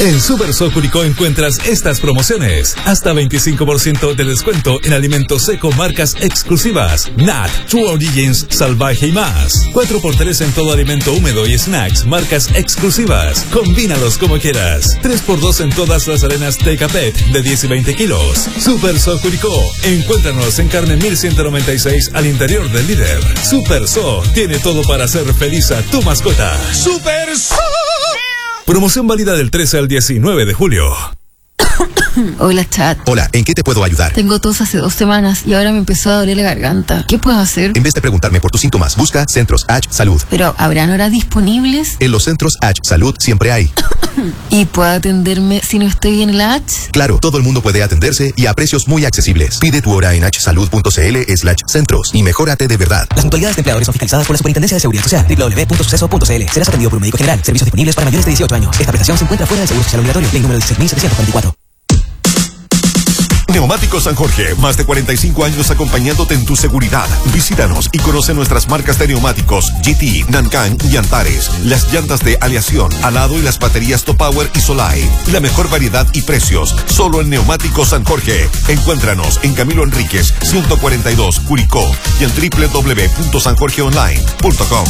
En Super So Curicó encuentras estas promociones. Hasta 25% de descuento en alimentos seco marcas exclusivas. Nat, True Origins, Salvaje y más. 4x3 en todo alimento húmedo y snacks marcas exclusivas. Combínalos como quieras. 3x2 en todas las arenas Tecapet de 10 y 20 kilos. Super So Curicó. Encuéntranos en Carmen 1196 al interior del líder. Super So tiene todo para hacer feliz a tu mascota. Super So. Promoción válida del 13 al 19 de julio. Hola, chat. Hola, ¿en qué te puedo ayudar? Tengo tos hace 2 semanas y ahora me empezó a doler la garganta. ¿Qué puedo hacer? En vez de preguntarme por tus síntomas, busca Centros H Salud. ¿Pero habrán horas disponibles? En los Centros H Salud siempre hay. ¿Y puedo atenderme si no estoy en la H? Claro, todo el mundo puede atenderse y a precios muy accesibles. Pide tu hora en hsalud.cl/centros y mejórate de verdad. Las mutualidades de empleadores son fiscalizadas por la Superintendencia de Seguridad Social. www.suceso.cl. Serás atendido por un médico general. Servicios disponibles para mayores de 18 años. Esta prestación se encuentra fuera del Seguro Social Obligatorio. Ley número 16744. Neumáticos San Jorge, más de 45 años acompañándote en tu seguridad. Visítanos y conoce nuestras marcas de neumáticos GT, Nancan y Antares, las llantas de aleación, alado y las baterías Topower y Solai. La mejor variedad y precios, solo en Neumáticos San Jorge. Encuéntranos en Camilo Enríquez, 142, Curicó y en www.sanjorgeonline.com.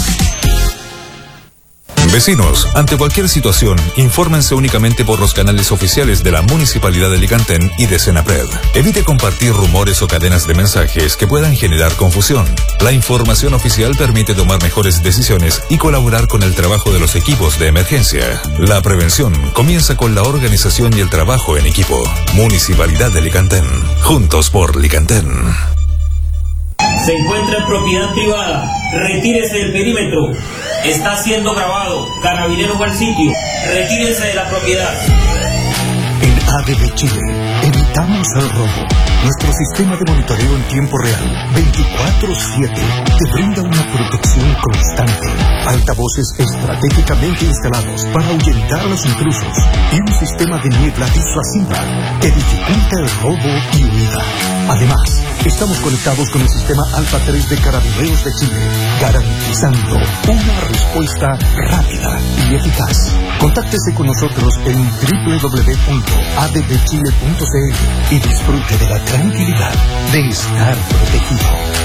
Vecinos, ante cualquier situación, infórmense únicamente por los canales oficiales de la Municipalidad de Licantén y de Senapred. Evite compartir rumores o cadenas de mensajes que puedan generar confusión. La información oficial permite tomar mejores decisiones y colaborar con el trabajo de los equipos de emergencia. La prevención comienza con la organización y el trabajo en equipo. Municipalidad de Licantén. Juntos por Licantén. Se encuentra en propiedad privada. Retírese del perímetro. Está siendo grabado. Carabineros al sitio. Retírese de la propiedad. En ADB Chile, evitamos el robo. Nuestro sistema de monitoreo en tiempo real, 24/7, te brinda una protección constante. Altavoces estratégicamente instalados para ahuyentar a los intrusos y un sistema de niebla disuasiva que dificulta el robo y huida. Además, estamos conectados con el sistema Alfa 3 de Carabineros de Chile, garantizando una respuesta rápida y eficaz. Contáctese con nosotros en www.adbchile.cl y disfrute de la tranquilidad de estar protegido.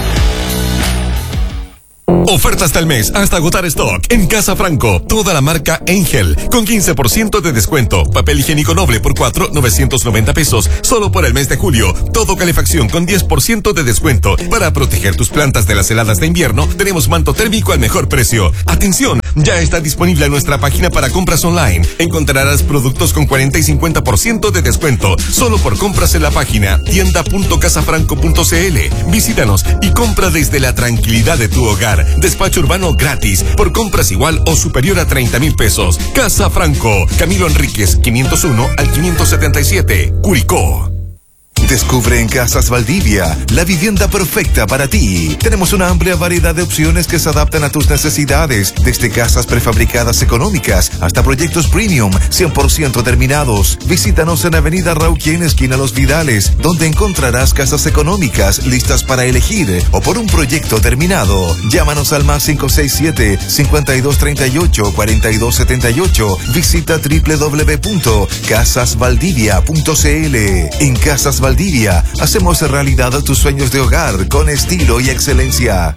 Ofertas del mes hasta agotar stock en Casa Franco. Toda la marca Angel con 15% de descuento. Papel higiénico noble por 4, 990 pesos. Solo por el mes de julio. Todo calefacción con 10% de descuento. Para proteger tus plantas de las heladas de invierno, tenemos manto térmico al mejor precio. Atención, ya está disponible en nuestra página para compras online. Encontrarás productos con 40 y 50% de descuento. Solo por compras en la página tienda.casafranco.cl. Visítanos y compra desde la tranquilidad de tu hogar. Despacho urbano gratis por compras igual o superior a 30,000 pesos. Casa Franco, Camilo Enríquez, 501 al 577, Curicó. Descubre en Casas Valdivia la vivienda perfecta para ti. Tenemos una amplia variedad de opciones que se adaptan a tus necesidades, desde casas prefabricadas económicas hasta proyectos premium 100% terminados. Visítanos en Avenida Rauquien, esquina Los Vidales, donde encontrarás casas económicas listas para elegir o por un proyecto terminado. Llámanos al más 567-5238-4278. Visita www.casasvaldivia.cl. En Casas Valdivia hacemos realidad tus sueños de hogar con estilo y excelencia.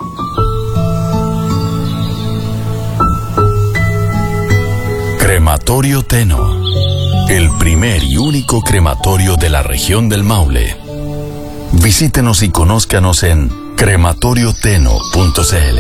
Crematorio Teno, el primer y único crematorio de la región del Maule. Visítenos y conózcanos en crematorioteno.cl.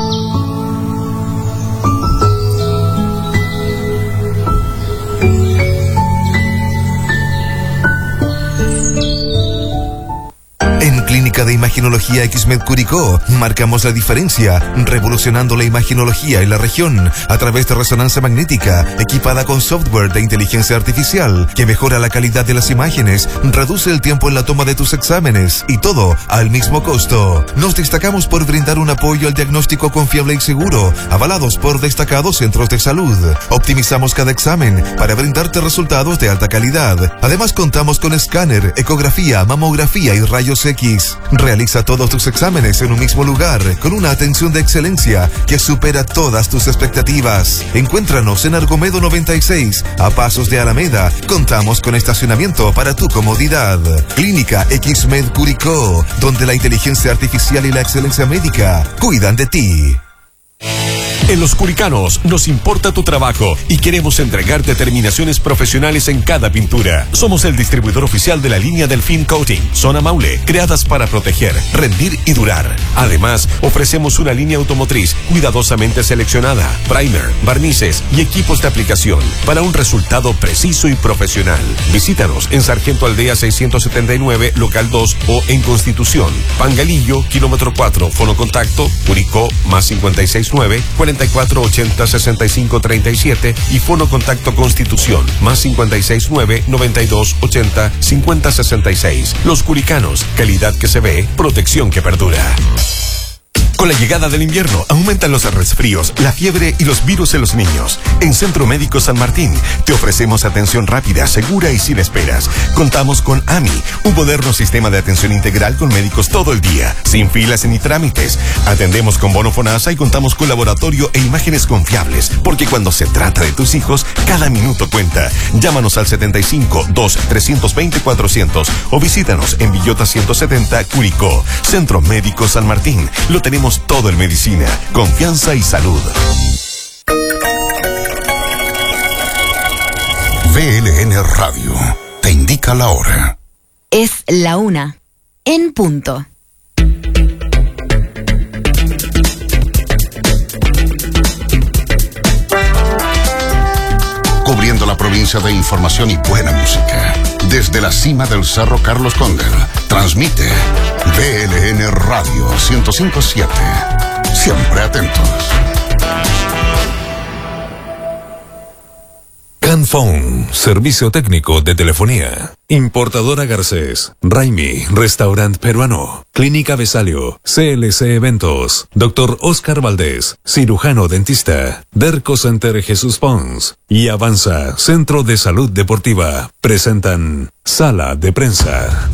En Clínica de Imaginología XMED Curicó marcamos la diferencia, revolucionando la imaginología en la región a través de resonancia magnética equipada con software de inteligencia artificial que mejora la calidad de las imágenes, reduce el tiempo en la toma de tus exámenes y todo al mismo costo. Nos destacamos por brindar un apoyo al diagnóstico confiable y seguro, avalados por destacados centros de salud. Optimizamos cada examen para brindarte resultados de alta calidad. Además contamos con escáner, ecografía, mamografía y rayos X. Realiza todos tus exámenes en un mismo lugar, con una atención de excelencia que supera todas tus expectativas. Encuéntranos en Argomedo 96, a pasos de Alameda. Contamos con estacionamiento para tu comodidad. Clínica X-Med Curicó, donde la inteligencia artificial y la excelencia médica cuidan de ti. En Los Curicanos nos importa tu trabajo y queremos entregarte terminaciones profesionales en cada pintura. Somos el distribuidor oficial de la línea Delfín Coating, Zona Maule, creadas para proteger, rendir y durar. Además, ofrecemos una línea automotriz cuidadosamente seleccionada, primer, barnices y equipos de aplicación para un resultado preciso y profesional. Visítanos en Sargento Aldea 679, local 2 o en Constitución, Pangalillo, kilómetro 4, fono contacto, Curicó, más 569 4480 6537 y fono contacto Constitución, más 569 9280 5066. Los Curicanos, calidad que se ve, protección que perdura. Con la llegada del invierno, aumentan los resfríos, la fiebre y los virus en los niños. En Centro Médico San Martín, te ofrecemos atención rápida, segura y sin esperas. Contamos con AMI, un moderno sistema de atención integral con médicos todo el día, sin filas ni trámites. Atendemos con bono FONASA y contamos con laboratorio e imágenes confiables, porque cuando se trata de tus hijos, cada minuto cuenta. Llámanos al 75-2-320-400 o visítanos en Villota 170, Curicó. Centro Médico San Martín, lo tenemos todo en medicina, confianza y salud. VLN Radio te indica la hora. Es la 1, en punto. Cubriendo la provincia de información y buena música. Desde la cima del Cerro Carlos Conger, transmite VLN Radio 105.7. Siempre atentos. Canphone, servicio técnico de telefonía. Importadora Garcés, Raimi, restaurante peruano, Clínica Besalio, CLC Eventos, Dr. Oscar Valdés, cirujano dentista, Derco Center Jesús Pons y Avanza, Centro de Salud Deportiva, presentan Sala de Prensa.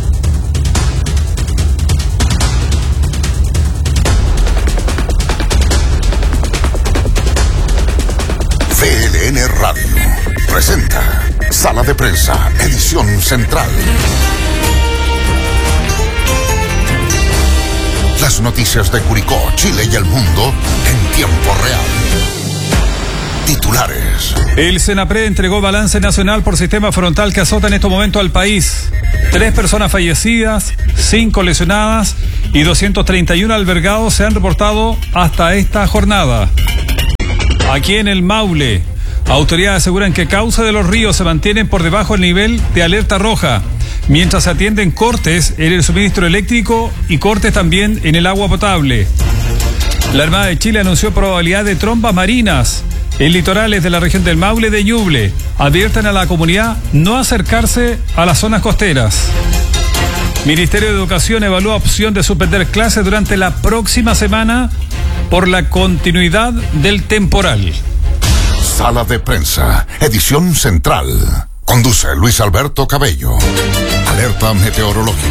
VLN Radio presenta Sala de Prensa, edición central. Las noticias de Curicó, Chile y el mundo en tiempo real. Titulares. El Senapred entregó balance nacional por sistema frontal que azota en este momento al país. 3 personas fallecidas, 5 lesionadas y 231 albergados se han reportado hasta esta jornada. Aquí en el Maule, autoridades aseguran que causa de los ríos se mantienen por debajo del nivel de alerta roja, mientras se atienden cortes en el suministro eléctrico y cortes también en el agua potable. La Armada de Chile anunció probabilidad de trombas marinas en litorales de la región del Maule de Ñuble. Advierten a la comunidad no acercarse a las zonas costeras. Ministerio de Educación evalúa opción de suspender clases durante la próxima semana por la continuidad del temporal. Sala de Prensa, edición central. Conduce Luis Alberto Cabello. Alerta meteorológica.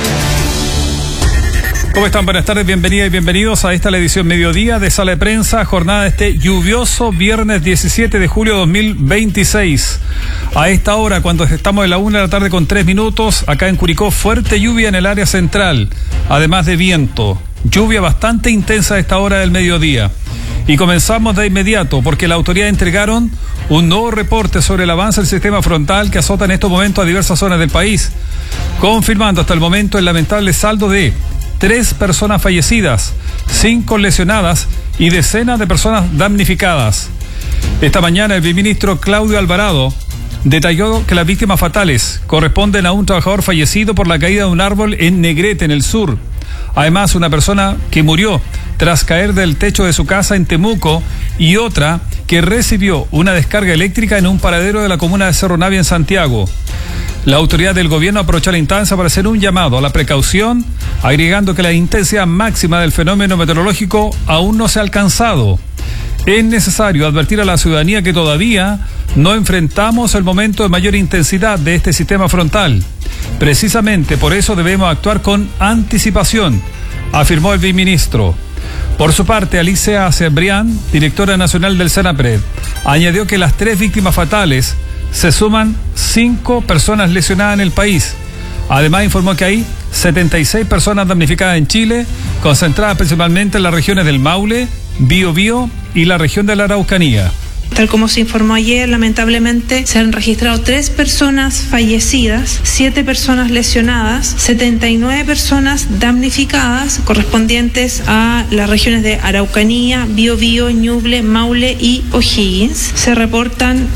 ¿Cómo están? Buenas tardes, bienvenidas y bienvenidos a esta la edición mediodía de Sala de Prensa, jornada de este lluvioso viernes 17 de julio de 2026. A esta hora, cuando estamos en la 1 de la tarde con 3 minutos, acá en Curicó, fuerte lluvia en el área central, además de viento. Lluvia bastante intensa a esta hora del mediodía. Y comenzamos de inmediato, porque la autoridad entregaron un nuevo reporte sobre el avance del sistema frontal que azota en estos momentos a diversas zonas del país, confirmando hasta el momento el lamentable saldo de 3 personas fallecidas, 5 lesionadas y decenas de personas damnificadas. Esta mañana el viceministro Claudio Alvarado detalló que las víctimas fatales corresponden a un trabajador fallecido por la caída de un árbol en Negrete, en el sur. Además, una persona que murió tras caer del techo de su casa en Temuco y otra que recibió una descarga eléctrica en un paradero de la comuna de Cerro Navia en Santiago. La autoridad del gobierno aprovechó la instancia para hacer un llamado a la precaución, agregando que la intensidad máxima del fenómeno meteorológico aún no se ha alcanzado. Es necesario advertir a la ciudadanía que todavía no enfrentamos el momento de mayor intensidad de este sistema frontal. Precisamente por eso debemos actuar con anticipación, afirmó el viceministro. Por su parte, Alicia Cebrián, directora nacional del Senapred, añadió que las 3 víctimas fatales se suman 5 personas lesionadas en el país. Además, informó que hay 76 personas damnificadas en Chile, concentradas principalmente en las regiones del Maule, Biobío y la región de la Araucanía. Tal como se informó ayer, lamentablemente se han registrado 3 personas fallecidas, 7 personas lesionadas, 79 personas damnificadas, correspondientes a las regiones de Araucanía, Biobío, Ñuble, Maule y O'Higgins. Se reportan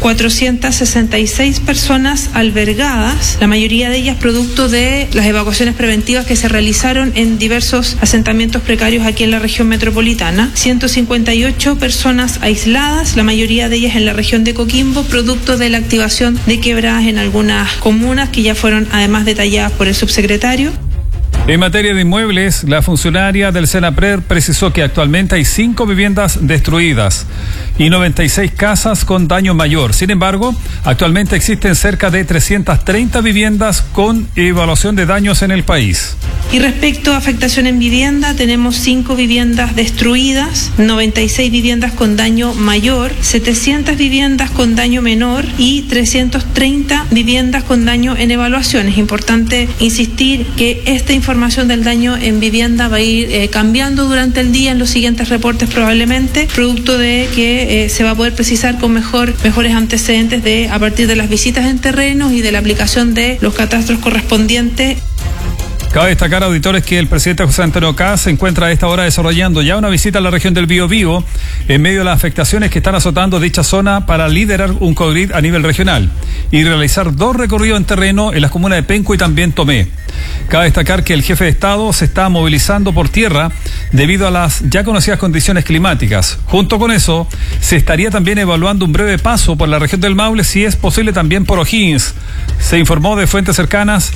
466 personas albergadas, la mayoría de ellas producto de las evacuaciones preventivas que se realizaron en diversos asentamientos precarios aquí en la región metropolitana. 158 personas aisladas, la mayoría de ellas en la región de Coquimbo, producto de la activación de quebradas en algunas comunas que ya fueron además detalladas por el subsecretario. En materia de inmuebles, la funcionaria del Senapred precisó que actualmente hay 5 viviendas destruidas y 96 casas con daño mayor. Sin embargo, actualmente existen cerca de 330 viviendas con evaluación de daños en el país. Y respecto a afectación en vivienda, tenemos 5 viviendas destruidas, 96 viviendas con daño mayor, 700 viviendas con daño menor y 330 viviendas con daño en evaluación. Es importante insistir que esta información del daño en vivienda va a ir cambiando durante el día en los siguientes reportes probablemente, producto de que se va a poder precisar con mejores antecedentes a partir de las visitas en terrenos y de la aplicación de los catastros correspondientes. Cabe destacar, auditores, que el presidente José Antonio Kast se encuentra a esta hora desarrollando ya una visita a la región del Biobío en medio de las afectaciones que están azotando dicha zona para liderar un COVID a nivel regional y realizar 2 recorridos en terreno en las comunas de Penco y también Tomé. Cabe destacar que el jefe de Estado se está movilizando por tierra debido a las ya conocidas condiciones climáticas. Junto con eso, se estaría también evaluando un breve paso por la región del Maule, si es posible también por O'Higgins. Se informó de fuentes cercanas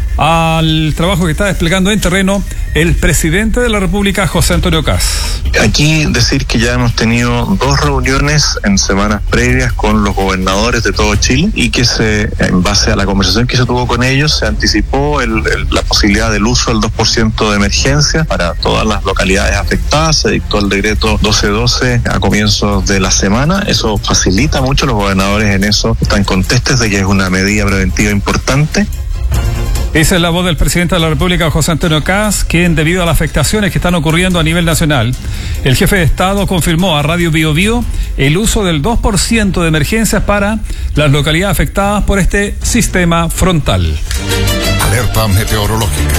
al trabajo que está desplegando en terreno el presidente de la República, José Antonio Kast. Aquí decir que ya hemos tenido 2 reuniones en semanas previas con los gobernadores de todo Chile y que en base a la conversación que se tuvo con ellos, se anticipó la posibilidad del uso del 2% de emergencia para todas las localidades afectadas. Se dictó el decreto 1212 a comienzos de la semana. Eso facilita mucho, los gobernadores en eso están contestes de que es una medida preventiva importante. Esa es la voz del presidente de la República, José Antonio Kast, quien, debido a las afectaciones que están ocurriendo a nivel nacional, el jefe de Estado confirmó a Radio Biobío el uso del 2% de emergencias para las localidades afectadas por este sistema frontal. Alerta meteorológica.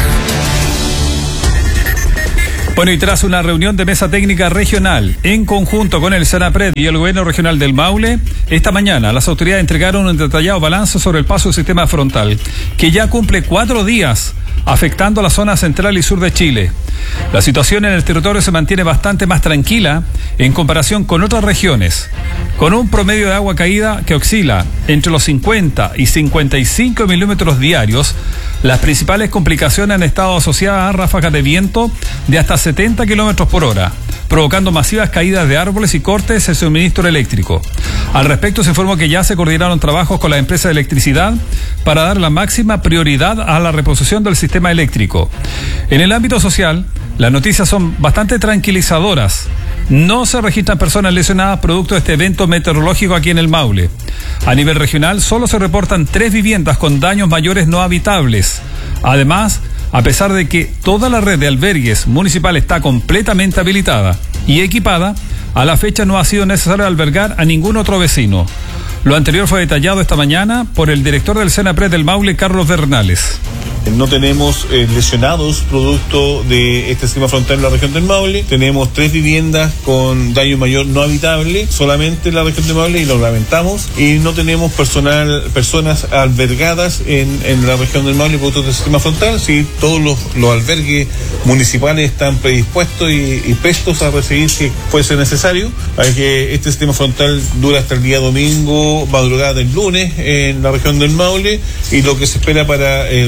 Bueno, y tras una reunión de mesa técnica regional en conjunto con el Senapred y el gobierno regional del Maule, esta mañana las autoridades entregaron un detallado balance sobre el paso del sistema frontal, que ya cumple 4 días afectando a la zona central y sur de Chile. La situación en el territorio se mantiene bastante más tranquila en comparación con otras regiones, con un promedio de agua caída que oscila entre los 50 y 55 milímetros diarios. Las principales complicaciones han estado asociadas a ráfagas de viento de hasta 70 kilómetros por hora, provocando masivas caídas de árboles y cortes en suministro eléctrico. Al respecto, se informó que ya se coordinaron trabajos con la empresa de electricidad para dar la máxima prioridad a la reposición del sistema eléctrico. En el ámbito social, las noticias son bastante tranquilizadoras. No se registran personas lesionadas producto de este evento meteorológico aquí en el Maule. A nivel regional, solo se reportan 3 viviendas con daños mayores no habitables. Además, a pesar de que toda la red de albergues municipal está completamente habilitada y equipada, a la fecha no ha sido necesario albergar a ningún otro vecino. Lo anterior fue detallado esta mañana por el director del Senapred del Maule, Carlos Bernales. No tenemos lesionados producto de este sistema frontal en la región del Maule. Tenemos 3 viviendas con daño mayor no habitable solamente en la región del Maule y lo lamentamos. Y no tenemos personas albergadas en la región del Maule producto del sistema frontal. Sí, todos los albergues municipales están predispuestos y prestos a recibir si fuese necesario. Hay que este sistema frontal dura hasta el día domingo, madrugada del lunes en la región del Maule, y lo que se espera para el viernes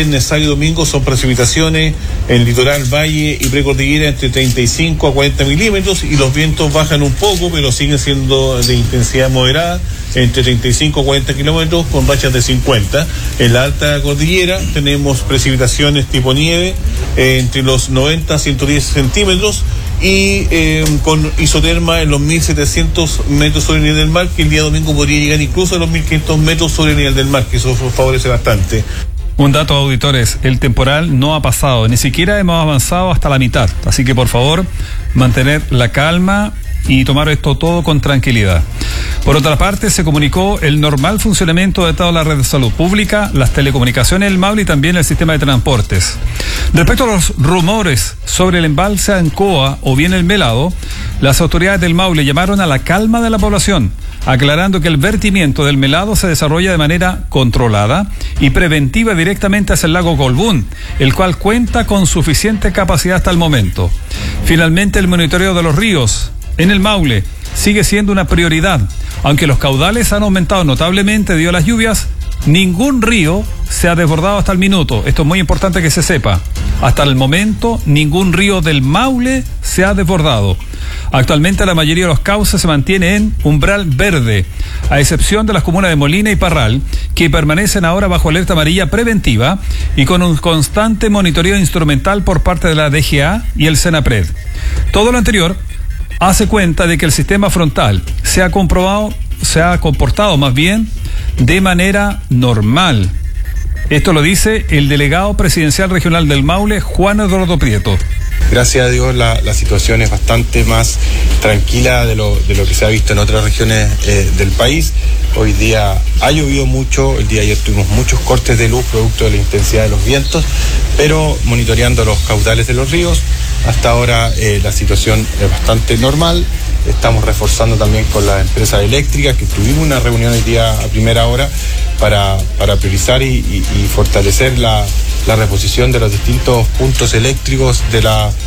viernes, sábado y domingo son precipitaciones en litoral, valle y precordillera entre 35 a 40 milímetros, y los vientos bajan un poco, pero siguen siendo de intensidad moderada, entre 35 a 40 kilómetros con rachas de 50. En la alta cordillera tenemos precipitaciones tipo nieve entre los 90 a 110 centímetros y con isoterma en los 1.700 metros sobre el nivel del mar, que el día domingo podría llegar incluso a los 1.500 metros sobre el nivel del mar, que eso favorece bastante. Un dato, auditores, el temporal no ha pasado, ni siquiera hemos avanzado hasta la mitad, así que por favor, mantener la calma y tomar esto todo con tranquilidad. Por otra parte, se comunicó el normal funcionamiento de toda la red de salud pública, las telecomunicaciones del Maule y también el sistema de transportes. Respecto a los rumores sobre el embalse Ancoa o bien el Melado, las autoridades del Maule llamaron a la calma de la población, aclarando que el vertimiento del Melado se desarrolla de manera controlada y preventiva directamente hacia el lago Colbún, el cual cuenta con suficiente capacidad hasta el momento. Finalmente, el monitoreo de los ríos en el Maule sigue siendo una prioridad. Aunque los caudales han aumentado notablemente debido a las lluvias, ningún río se ha desbordado hasta el minuto. Esto es muy importante que se sepa. Hasta el momento, ningún río del Maule se ha desbordado. Actualmente la mayoría de los cauces se mantiene en umbral verde, a excepción de las comunas de Molina y Parral, que permanecen ahora bajo alerta amarilla preventiva y con un constante monitoreo instrumental por parte de la DGA y el Senapred. Todo lo anterior hace cuenta de que el sistema frontal se ha comportado más bien de manera normal. Esto lo dice el delegado presidencial regional del Maule, Juan Eduardo Prieto. Gracias a Dios la situación es bastante más tranquila de lo que se ha visto en otras regiones del país. Hoy día ha llovido mucho, el día de ayer tuvimos muchos cortes de luz producto de la intensidad de los vientos, pero monitoreando los caudales de los ríos, hasta ahora la situación es bastante normal. Estamos reforzando también con las empresas eléctricas, que tuvimos una reunión hoy día a primera hora para priorizar y fortalecer la reposición de los distintos puntos eléctricos de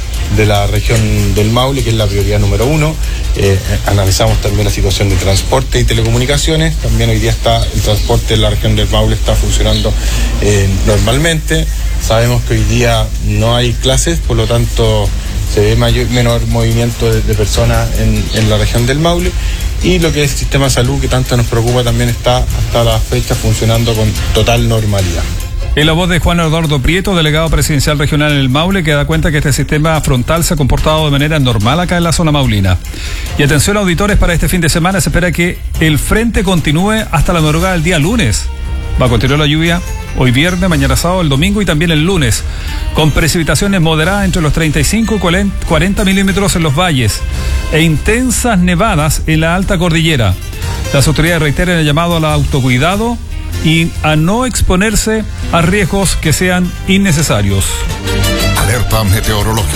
la región del Maule, que es la prioridad número 1. Analizamos también la situación de transporte y telecomunicaciones. También hoy día el transporte en la región del Maule está funcionando normalmente. Sabemos que hoy día no hay clases, por lo tanto se ve menor movimiento de personas en la región del Maule, y lo que es el sistema de salud, que tanto nos preocupa, también está hasta la fecha funcionando con total normalidad. En la voz de Juan Eduardo Prieto, delegado presidencial regional en el Maule, que da cuenta que este sistema frontal se ha comportado de manera normal acá en la zona maulina. Y atención, auditores, para este fin de semana se espera que el frente continúe hasta la madrugada del día lunes. Va a continuar la lluvia hoy viernes, mañana sábado, el domingo y también el lunes, con precipitaciones moderadas entre los 35 y 40 milímetros en los valles e intensas nevadas en la alta cordillera. Las autoridades reiteran el llamado al autocuidado y a no exponerse a riesgos que sean innecesarios. Alerta meteorológica.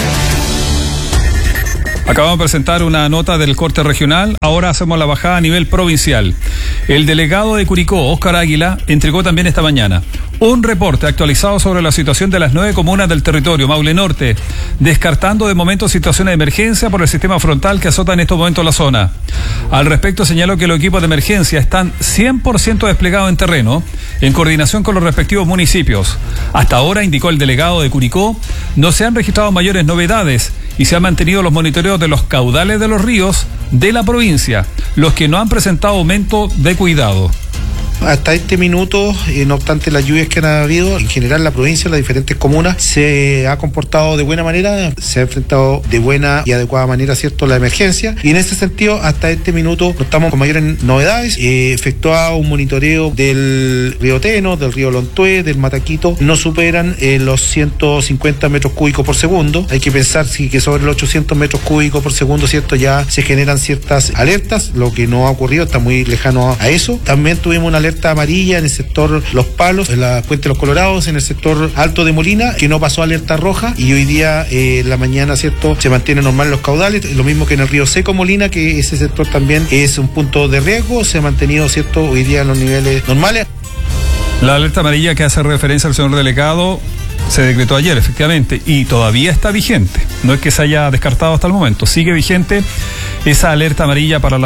Acabamos de presentar una nota del corte regional, ahora hacemos la bajada a nivel provincial. El delegado de Curicó, Óscar Águila, entregó también esta mañana un reporte actualizado sobre la situación de las 9 comunas del territorio Maule Norte, descartando de momento situaciones de emergencia por el sistema frontal que azota en estos momentos la zona. Al respecto señaló que los equipos de emergencia están 100% desplegados en terreno, en coordinación con los respectivos municipios. Hasta ahora, indicó el delegado de Curicó, no se han registrado mayores novedades y se han mantenido los monitoreos de los caudales de los ríos de la provincia, los que no han presentado aumento de cuidado. Hasta este minuto, no obstante las lluvias que han habido, en general la provincia, las diferentes comunas, se ha comportado de buena manera, se ha enfrentado de buena y adecuada manera, ¿cierto?, la emergencia, y en ese sentido, hasta este minuto, no estamos con mayores novedades. Efectuado un monitoreo del río Teno, del río Lontué, del Mataquito, no superan los 150 metros cúbicos por segundo. Hay que pensar que sobre los 800 metros cúbicos por segundo, ¿cierto?, ya se generan ciertas alertas, lo que no ha ocurrido, está muy lejano a eso. También tuvimos una alerta amarilla en el sector Los Palos, en la Puente de los Colorados, en el sector Alto de Molina, que no pasó a alerta roja, y hoy día, en la mañana, ¿cierto?, se mantienen normal los caudales, lo mismo que en el río Seco Molina, que ese sector también es un punto de riesgo, se ha mantenido, ¿cierto?, hoy día en los niveles normales. La alerta amarilla que hace referencia al señor delegado se decretó ayer, efectivamente, y todavía está vigente. No es que se haya descartado hasta el momento, sigue vigente esa alerta amarilla para la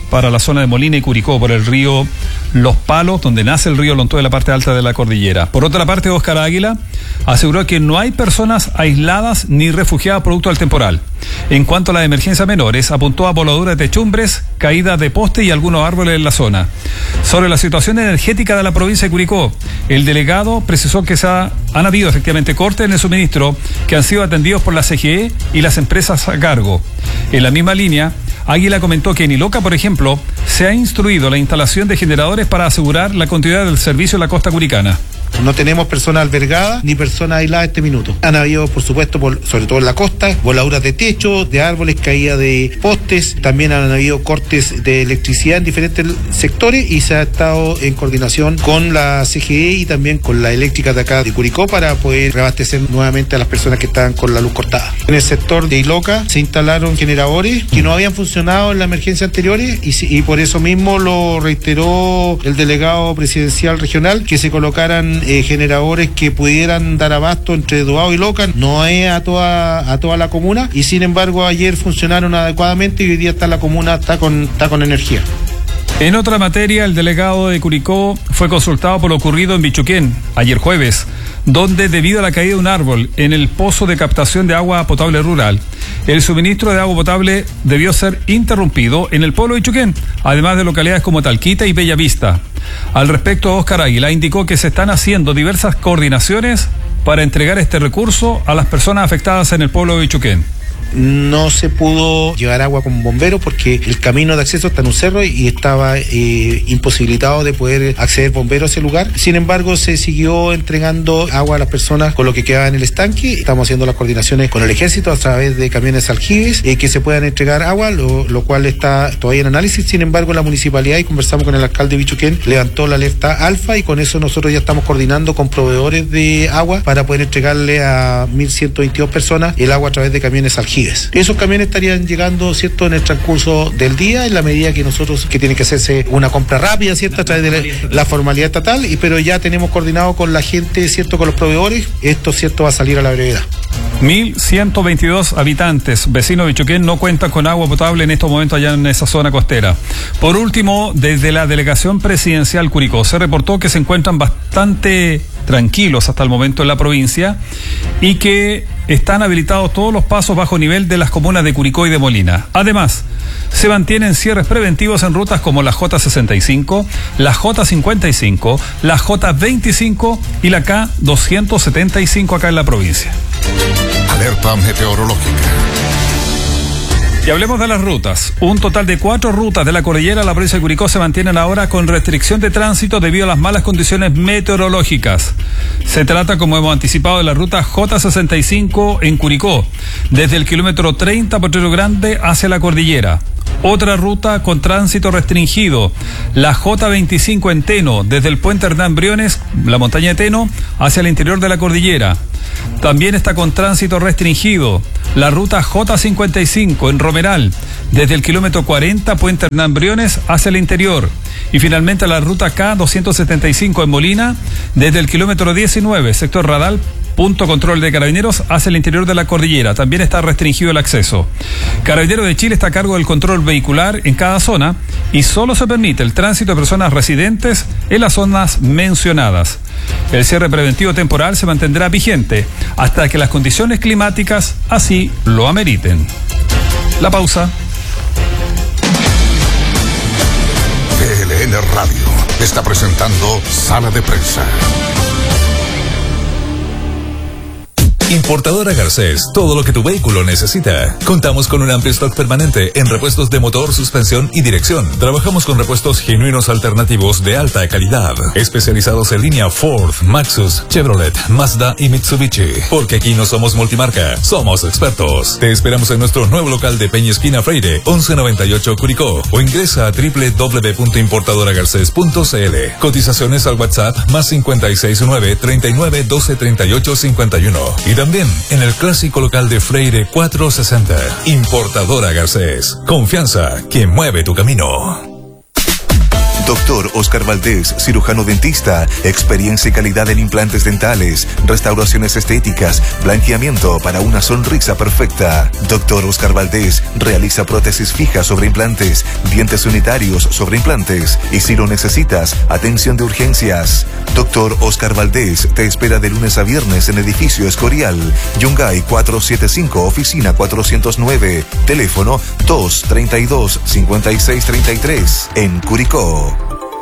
para la zona de Molina y Curicó por el río Los Palos, donde nace el río Lontué de la parte alta de la cordillera. Por otra parte, Óscar Águila aseguró que no hay personas aisladas ni refugiadas producto del temporal. En cuanto a las emergencias menores, apuntó a voladuras de techumbres, caída de poste y algunos árboles en la zona. Sobre la situación energética de la provincia de Curicó, el delegado precisó que han habido efectivamente cortes en el suministro que han sido atendidos por la CGE y las empresas a cargo. En la misma línea, Águila comentó que en Iloca, por ejemplo, se ha instruido la instalación de generadores para asegurar la continuidad del servicio en la costa curicana. No tenemos personas albergadas ni personas aisladas este minuto. Han habido, por supuesto, sobre todo en la costa, voladuras de techo, de árboles, caída de postes. También han habido cortes de electricidad en diferentes sectores y se ha estado en coordinación con la CGE y también con la eléctrica de acá de Curicó para poder reabastecer nuevamente a las personas que estaban con la luz cortada. En el sector de Iloca se instalaron generadores que no habían funcionado en las emergencias anteriores y por eso mismo lo reiteró el delegado presidencial regional, que se colocaran generadores que pudieran dar abasto entre Duao y Iloca, no es a toda la comuna, y sin embargo ayer funcionaron adecuadamente y hoy día la comuna está con energía. En otra materia, el delegado de Curicó fue consultado por lo ocurrido en Bichuquén ayer jueves, donde debido a la caída de un árbol en el pozo de captación de agua potable rural, el suministro de agua potable debió ser interrumpido en el pueblo de Bichuquén, además de localidades como Talquita y Bellavista. Al respecto, Óscar Águila indicó que se están haciendo diversas coordinaciones para entregar este recurso a las personas afectadas en el pueblo de Bichuquén. No se pudo llevar agua con bomberos porque el camino de acceso está en un cerro y estaba imposibilitado de poder acceder bomberos a ese lugar. Sin embargo, se siguió entregando agua a las personas con lo que quedaba en el estanque. Estamos haciendo las coordinaciones con el ejército a través de camiones aljibes que se puedan entregar agua, lo cual está todavía en análisis. Sin embargo, la municipalidad, y conversamos con el alcalde de Bichuquén, levantó la alerta alfa y con eso nosotros ya estamos coordinando con proveedores de agua para poder entregarle a 1.122 personas el agua a través de camiones aljibes. Esos camiones estarían llegando, ¿cierto?, en el transcurso del día, en la medida que tiene que hacerse una compra rápida, ¿cierto?, a través de la formalidad estatal, pero ya tenemos coordinado con la gente, ¿cierto?, con los proveedores. Esto, ¿cierto?, va a salir a la brevedad. 1.122 habitantes, vecinos de Bichuquén, no cuentan con agua potable en estos momentos allá en esa zona costera. Por último, desde la delegación presidencial Curicó se reportó que se encuentran bastante tranquilos hasta el momento en la provincia y que están habilitados todos los pasos bajo nivel de las comunas de Curicó y de Molina. Además, se mantienen cierres preventivos en rutas como la J65, la J55, la J25 y la K275 acá en la provincia. Alerta meteorológica. Y hablemos de las rutas. Un total de 4 rutas de la cordillera a la provincia de Curicó se mantienen ahora con restricción de tránsito debido a las malas condiciones meteorológicas. Se trata, como hemos anticipado, de la ruta J65 en Curicó, desde el kilómetro 30 Potrero Grande hacia la cordillera. Otra ruta con tránsito restringido, la J25 en Teno, desde el puente Hernán Briones, la montaña de Teno, hacia el interior de la cordillera. También está con tránsito restringido la ruta J55 en Romeral, desde el kilómetro 40 puente Hernán Briones hacia el interior. Y finalmente la ruta K275 en Molina, desde el kilómetro 19, sector Radal, punto control de Carabineros hacia el interior de la cordillera. También está restringido el acceso. Carabineros de Chile está a cargo del control vehicular en cada zona y solo se permite el tránsito de personas residentes en las zonas mencionadas. El cierre preventivo temporal se mantendrá vigente hasta que las condiciones climáticas así lo ameriten. La pausa. PLN Radio está presentando Sala de Prensa. Importadora Garcés, todo lo que tu vehículo necesita. Contamos con un amplio stock permanente en repuestos de motor, suspensión y dirección. Trabajamos con repuestos genuinos alternativos de alta calidad, especializados en línea Ford, Maxus, Chevrolet, Mazda y Mitsubishi. Porque aquí no somos multimarca, somos expertos. Te esperamos en nuestro nuevo local de Peña Esquina Freire, 1198 Curicó, o ingresa a www.importadoragarces.cl. Cotizaciones al WhatsApp +569 39 12 38 51. Y también en el clásico local de Freire 460. Importadora Garcés. Confianza que mueve tu camino. Doctor Oscar Valdés, cirujano dentista, experiencia y calidad en implantes dentales, restauraciones estéticas, blanqueamiento para una sonrisa perfecta. Doctor Oscar Valdés realiza prótesis fijas sobre implantes, dientes unitarios sobre implantes y si lo necesitas, atención de urgencias. Doctor Oscar Valdés te espera de lunes a viernes en edificio Escorial, Yungay 475, oficina 409, teléfono 232-5633, en Curicó.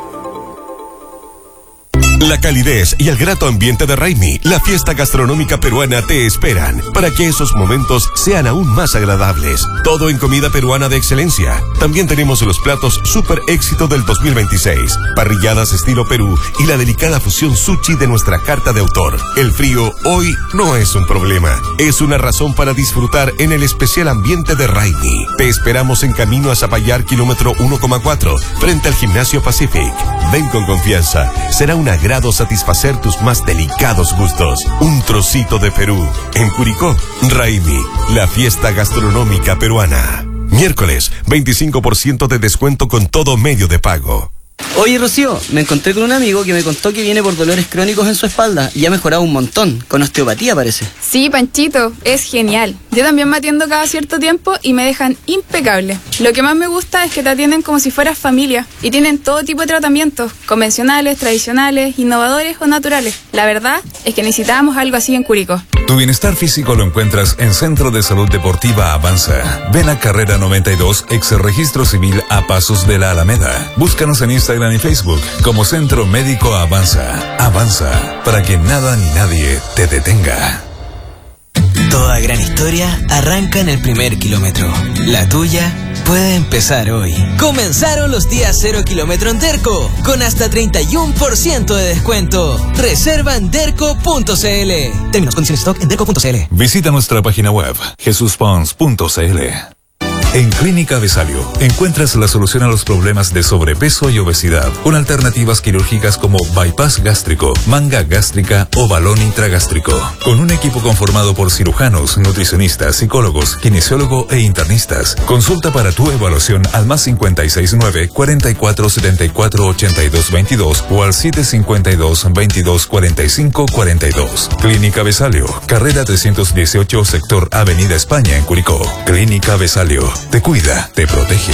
La calidez y el grato ambiente de Raimi, la fiesta gastronómica peruana, te esperan para que esos momentos sean aún más agradables. Todo en comida peruana de excelencia. También tenemos los platos super éxito del 2026, parrilladas estilo Perú y la delicada fusión sushi de nuestra carta de autor. El frío hoy no es un problema, es una razón para disfrutar en el especial ambiente de Raimi. Te esperamos en camino a Zapallar, kilómetro 1,4, frente al Gimnasio Pacific. Ven con confianza, será un agrado satisfacer tus más delicados gustos. Un trocito de Perú. En Curicó, Raimi, la fiesta gastronómica peruana. Miércoles, 25% de descuento con todo medio de pago. Oye, Rocío, me encontré con un amigo que me contó que viene por dolores crónicos en su espalda y ha mejorado un montón, con osteopatía parece. Sí, Panchito, es genial. Yo también me atiendo cada cierto tiempo y me dejan impecable. Lo que más me gusta es que te atienden como si fueras familia y tienen todo tipo de tratamientos, convencionales, tradicionales, innovadores o naturales. La verdad es que necesitábamos algo así en Curicó. Tu bienestar físico lo encuentras en Centro de Salud Deportiva Avanza. Ven a Carrera 92, ex Registro Civil a pasos de la Alameda. Búscanos en Instagram y Facebook como Centro Médico Avanza. Avanza, para que nada ni nadie te detenga. Toda gran historia arranca en el primer kilómetro. La tuya puede empezar hoy. Comenzaron los días 0 kilómetro en Derco, con hasta 31% de descuento. Reserva en derco.cl. Términos, condiciones, stock en derco.cl. Visita nuestra página web, jesuspons.cl. En Clínica Besalio encuentras la solución a los problemas de sobrepeso y obesidad, con alternativas quirúrgicas como bypass gástrico, manga gástrica o balón intragástrico. Con un equipo conformado por cirujanos, nutricionistas, psicólogos, kinesiólogo e internistas. Consulta para tu evaluación al +569 44 74 82 22 o al 752 22 45 42. Clínica Besalio, carrera 318, sector Avenida España en Curicó. Clínica Besalio. Te cuida, te protege.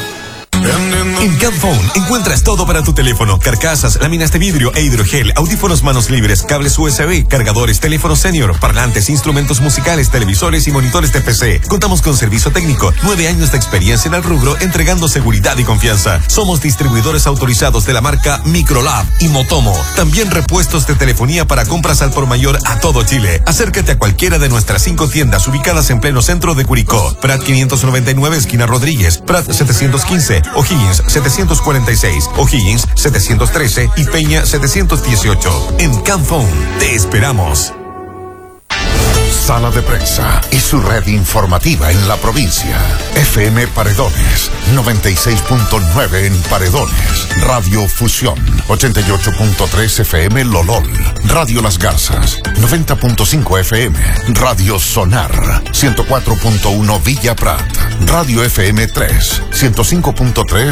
En Camphone encuentras todo para tu teléfono: carcasas, láminas de vidrio e hidrogel, audífonos manos libres, cables USB, cargadores, teléfono senior, parlantes, instrumentos musicales, televisores y monitores de PC. Contamos con servicio técnico, 9 años de experiencia en el rubro, entregando seguridad y confianza. Somos distribuidores autorizados de la marca Microlab y Motomo. También repuestos de telefonía para compras al por mayor a todo Chile. Acércate a cualquiera de nuestras 5 tiendas ubicadas en pleno centro de Curicó: Prat 599, esquina Rodríguez; Prat 715, O'Higgins 746, O'Higgins 713 y Peña 718. En Camphone te esperamos. Sala de Prensa y su red informativa en la provincia. FM Paredones, 96.9 en Paredones. Radio Fusión, 88.3 FM Lolol. Radio Las Garzas, 90.5 FM. Radio Sonar, 104.1 Villa Prat. Radio FM 3, 105.3